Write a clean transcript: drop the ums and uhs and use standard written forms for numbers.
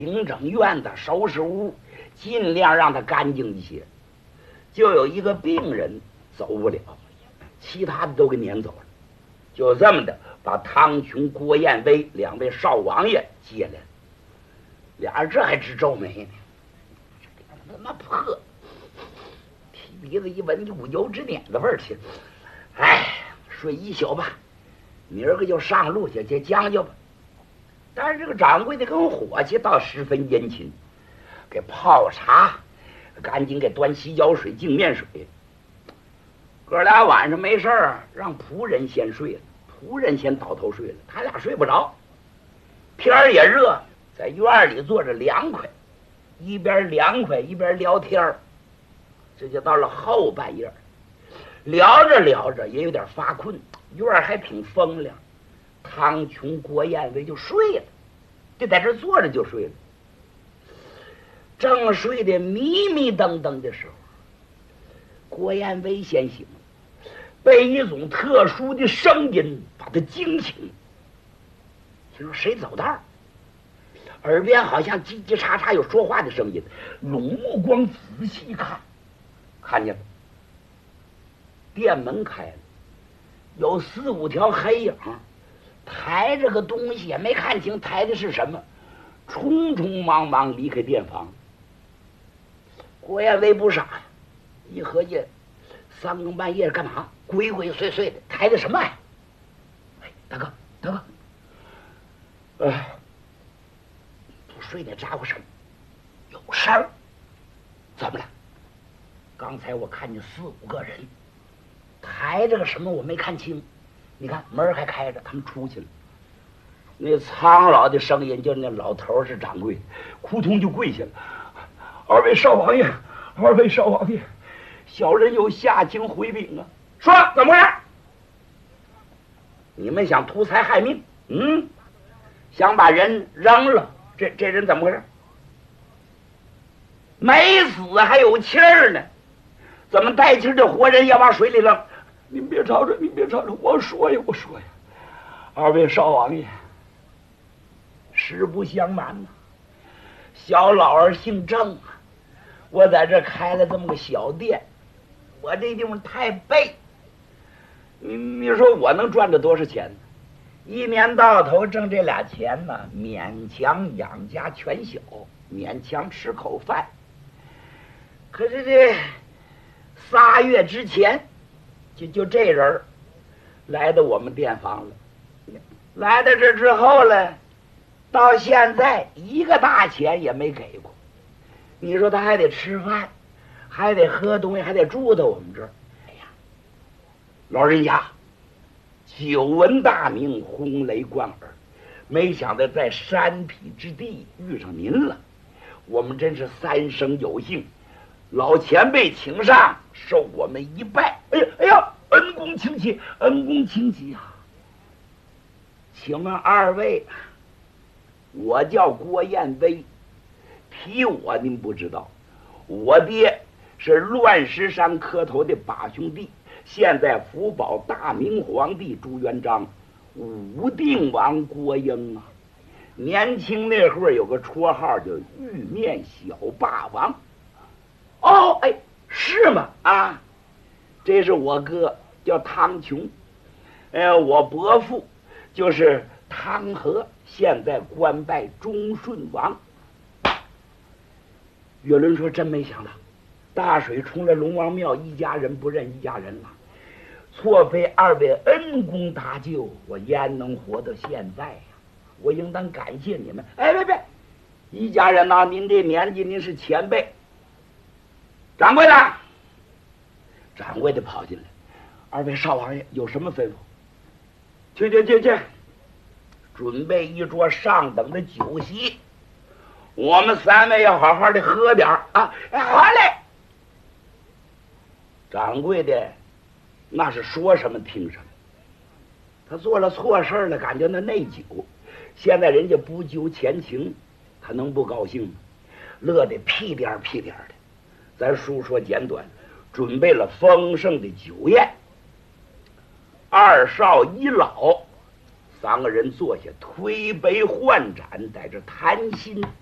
整整院子，收拾屋，尽量让它干净一些。就有一个病人走不了，其他的都给撵走了。就这么的，把汤琼、郭彦威两位少王爷接来了。俩人这还直皱眉呢，他妈破！提鼻子一闻，一股油脂碾子味儿去。哎，睡一宿吧，明儿个就上路去将就吧。但是这个掌柜的跟伙计倒十分殷勤，给泡茶，赶紧给端洗脚水、净面水。哥俩晚上没事儿，让仆人先睡了，仆人先倒头睡了，他俩睡不着。天儿也热，在院里坐着凉快，一边凉快一边聊天儿。这就到了后半夜，聊着聊着也有点发困，院儿还挺风凉。汤琼、郭彦威就睡了，就在这坐着就睡了。正睡得迷迷瞪瞪的时候，郭彦威先醒了，被一种特殊的声音把他惊醒。听说谁走道，耳边好像叽叽喳喳有说话的声音，拢目光仔细看，看见了，店门开了，有4、5条黑影抬着个东西，也没看清抬的是什么，匆匆忙忙离开店房。郭彦威不傻呀，一合计，3更半夜干嘛？鬼鬼祟祟的，抬的什么呀？哎，大哥，不睡那家伙什么？有事儿？怎么了？刚才我看见4、5个人抬着个什么，我没看清。你看门还开着，他们出去了。那苍老的声音，就那老头是掌柜，扑通就跪下了：“2位少王爷，2位少王爷，小人有下情回禀啊！”说怎么回事？你们想图财害命？想把人扔了？这人怎么回事？没死还有气儿呢，怎么带气儿的活人要往水里扔？您别吵着，我说呀，2位少王爷，实不相瞒呐，小老儿姓郑啊，我在这开了这么个小店，我这地方太背，你说我能赚着多少钱呢？一年到头挣这俩钱呢，勉强养家全小，勉强吃口饭。可是这3月之前，就这人来到我们店房了，来到这之后呢，到现在1个大钱也没给过。你说他还得吃饭，还得喝东西，还得住到我们这儿。哎呀，老人家久闻大名，轰雷贯耳，没想到在山僻之地遇上您了，我们真是3生有幸。老前辈请上，受我们一拜。哎呀，恩公请起，恩公请起啊！请问2位，我叫郭彦威，提我您不知道，我爹是乱石山磕头的8兄弟，现在福保大明皇帝朱元璋武定王郭英啊。年轻那会儿有个绰号叫玉面小霸王。哦，哎，是吗？啊，这是我哥叫汤琼，我伯父就是汤和，现在官拜忠顺王。岳伦说：“真没想到，大水冲了龙王庙，一家人不认一家人了。错非2位恩公搭救，我焉能活到现在呀？我应当感谢你们。哎，别，一家人呐，您这年纪，您是前辈。掌柜的，掌柜的跑进来：2位少王爷有什么吩咐？去，准备一桌上等的酒席，我们3位要好好的喝点啊！好嘞。掌柜的那是说什么听什么，他做了错事了，感觉那内疚，现在人家不究前情，他能不高兴吗？乐得屁颠的。咱书说简短，准备了丰盛的酒宴。2少1老3个人坐下，推杯换盏，在这谈心。